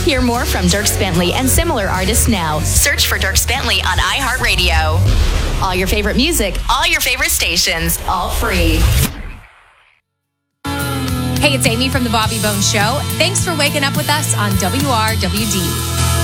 Hear more from Dierks Bentley and similar artists now. Search for Dierks Bentley on iHeartRadio. All your favorite music, all your favorite stations, all free. Hey, it's Amy from The Bobby Bones Show. Thanks for waking up with us on WRWD.